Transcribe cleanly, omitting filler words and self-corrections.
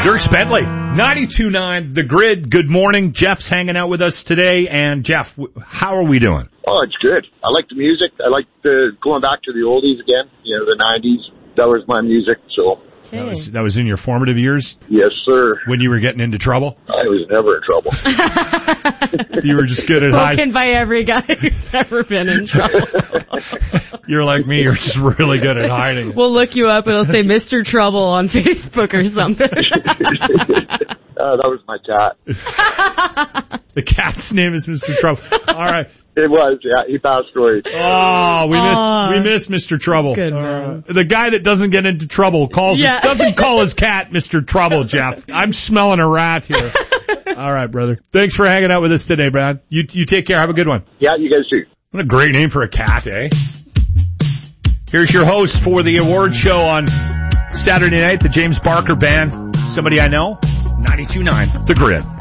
Dierks Bentley, 92.9 The Grid. Good morning. Jeff's hanging out with us today. And Jeff, how are we doing? Oh, it's good. I like the music. I like going back to the oldies again, the 90s. That was my music, so. Okay. That was in your formative years? Yes, sir. When you were getting into trouble? I was never in trouble. You were just good at hiding. Spoken by every guy who's ever been in trouble. You're like me. You're just really good at hiding. We'll look you up. It'll say Mr. Trouble on Facebook or something. That was my cat. The cat's name is Mr. Trouble. All right. It was, yeah. He passed away. Oh, we missed Mr. Trouble. Good man. The guy that doesn't get into trouble doesn't call his cat Mr. Trouble, Jeff. I'm smelling a rat here. All right, brother. Thanks for hanging out with us today, Brad. You take care. Have a good one. Yeah, you guys too. What a great name for a cat, eh? Here's your host for the award show on Saturday night, the James Barker Band. Somebody I know, 92.9 The Grid.